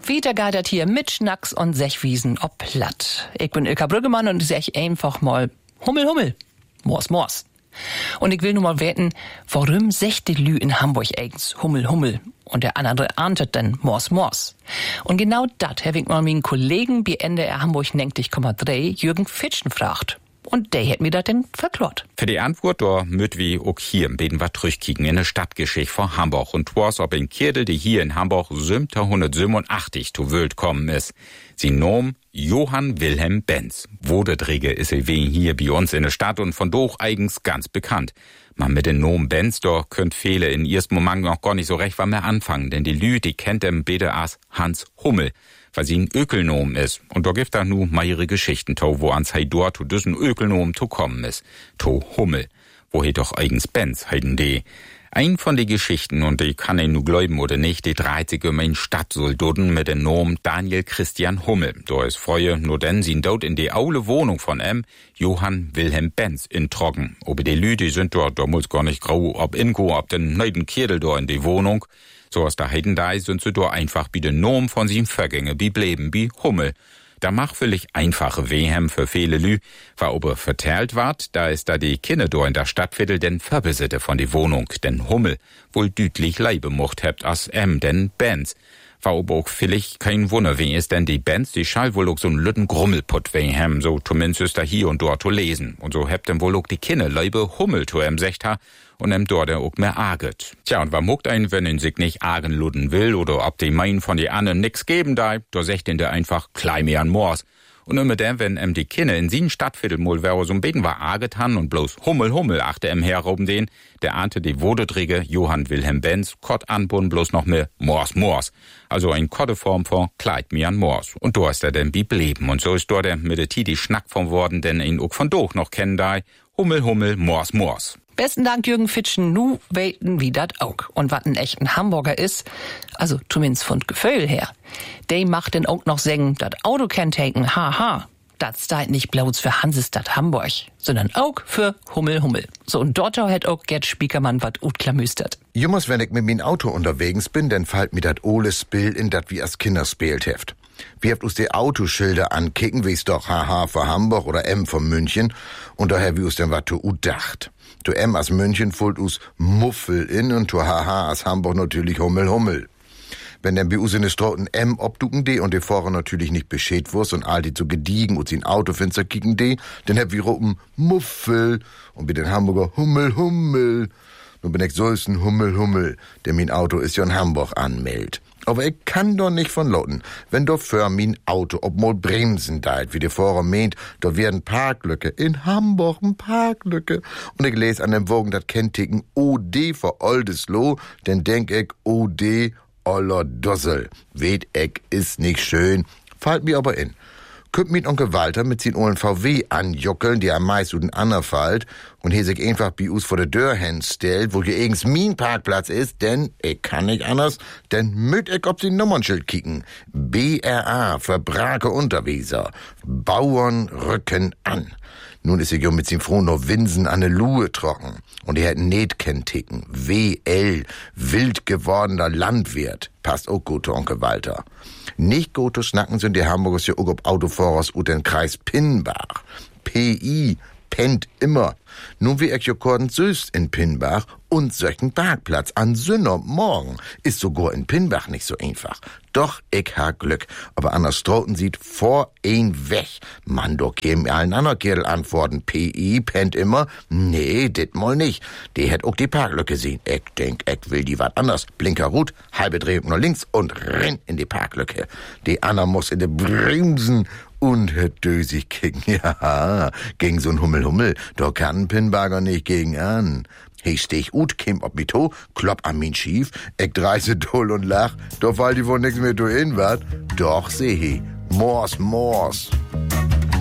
Wieder geht das hier mit Schnacks und Sechwiesen ob platt. Ich bin Ilka Brüggemann und sech einfach mal Hummel, Hummel, Mors, Mors. Und ich will nur mal wetten, warum secht die Lü in Hamburg eigens Hummel, Hummel und der andere ahntet dann Mors, Mors. Und genau dat hab ich mal meinen Kollegen bei NDR Hamburg 90,3 Jürgen Fitschen fragt. Und der hat mir das denn verklort. Für die Antwort, da müt wie auch hier im Beden wat zurückkicken in der Stadtgeschichte von Hamburg. Und was ob in Kirdel, die hier in Hamburg 1787 zu Welt kommen ist. Sie nom Johann Wilhelm Benz. Wodeträger ist er wegen hier bei uns in der Stadt und von doch eigens ganz bekannt. Man mit dem Nom Benz, da könnt viele in ersten Moment noch gar nicht so recht was mehr anfangen, denn die Lü, die kennt dem Bede als Hans Hummel, weil sie ein Ökelnom ist. Und da gibt da nu mal ihre Geschichten, wo ans hei dort zu diesen Ökelnom zu kommen ist. To Hummel. Woher doch eigens Benz heiden die. Ein von den Geschichten, und die kann ich nu glauben oder nicht, die dreht sich um ein Stadtsoldaten mit dem Namen Daniel Christian Hummel. Da ist Freue, nur denn sie dort in die aule Wohnung von Johann Wilhelm Benz in Trocken. Ob die Lü, die sind dort, da muss gar nicht grau, ob Inko, ob den neiden Kirdel da in die Wohnung. So aus der heiden da sind sie da einfach wie den Namen von seinem Vergänger, wie Bleben, wie Hummel. Da mach völlig einfache Wehem für viele Lü, war aber vertellt ward, da ist da die Kinder da in der Stadtviertel den Verbesitte von die Wohnung, den Hummel, wohl dütlich Leibe mocht hebt as den Benz. War aber auch völlig kein Wunder, wie ist denn die Benz, die schall wohl auch so einen lütten Grummelpott wehem, so zumindest da hier und dort zu lesen. Und so hebt denn wohl auch die Kinder Leibe Hummel zu secht ha, und dort auch mehr arget. Tja, und was muckt ein, wenn ihn sich nicht argen luden will, oder ob die meinen von die anderen nix geben da secht ihn der einfach klein mehr an Mors. Und immer dann, wenn die Kinder in sin Stadtviertel mal wäre, so ein Beten war arget han und bloß Hummel, Hummel achte heroben den, der ahnte die Wodeträger Johann Wilhelm Benz, Kott anbun bloß noch mehr Mors, Mors. Also ein Kotteform von Kleid mir an Mors. Und da ist er denn wie bleben. Und so ist dort der mit der Tidi Schnack vom Worden, denn ihn auch von doch noch kennen da. Hummel, Hummel, Mors, Mors. Besten Dank, Jürgen Fitschen. Nu weten wie dat auch. Und wat ein echten Hamburger ist, also zumindest von Gefühl her, der macht denn auch noch sagen, dat Auto kenntaken, haha. Dat steht nicht bloß für Hansestadt Hamburg, sondern auch für Hummel, Hummel. So, und dort hat auch Gerd Spiekermann wat utklamüstert. Jummers, wenn ich mit min Auto unterwegs bin, dann fällt mir dat oles Bild in dat wie as Kinder spielt heft. Wir habt uns die Autoschilder ankicken, wie's doch HH für Hamburg oder M für München, und daher wie us denn wat to dacht. To M as München fullt us Muffel in und to HH as Hamburg natürlich Hummel, Hummel. Wenn denn bei uns in den Straßen M obducken de und die Fahrer natürlich nicht bescheid wurst und all die zu gediegen und sie in Autofenster kicken de, dann hab wir oben Muffel und bei den Hamburger Hummel, Hummel. Nun bin ich soll's ein Hummel, Hummel, der mein Auto ist ja in Hamburg anmeldet. Aber ich kann doch nicht von Lotten, wenn doch für mein Auto ob mal bremsen deit, wie der Fahrer meint, da werden Parklücke, in Hamburg ein Parklücke. Und ich lese an dem Wogen das Kennticken OD für Oldesloe, denn denk ich OD Oller Dossel. Weht ich, ist nicht schön, fällt mir aber in. Könnt mit Onkel Walter mit sin ollen VW anjockeln, die am meisten den ander fällt, und hier sich einfach bei uns vor der Tür hinstellt, wo hier eigens mein Parkplatz ist, denn ich kann nicht anders, denn müt ich ob sie Nummernschild kicken. BRA für Brake Unterweser. Bauern rücken an. Nun ist er ja mit sin Froh noch Winsen an der Luhe trocken. Und er hat nicht Kennticken. WL, wild gewordener Landwirt. Passt auch gut, Onkel Walter. Nicht gut zu schnacken sind die Hamburgers ja auch ob Autofahrers und den Kreis Pinnbach. PI, pennt immer. Nun wie ich ja korden süß in Pinnbach und solchen Parkplatz an Sünnermorgen ist sogar in Pinnbach nicht so einfach. Doch ich hab Glück. Aber an der Stroten sieht vor ein weg. Mann, doch kämen allen anderen Kerl antworten. PI pennt immer. Nee, dit mal nicht. Die hätt auch die Parklücke sehen. Ich denk, ich will die wat anders. Blinker rot, halbe Drehung nach links und renn in die Parklücke. Die Anna muss in de Bremsen und het dösig kicken. Ja, gegen so'n Hummel, Hummel. Da kann ein Pinnbager nicht gegen an. He stech ut, kim ob mit ho, klopp an min schief, ich dreise doll und lach, doch weil die wohl nix mehr du hin wat. Doch, seh he, Mors, Mors.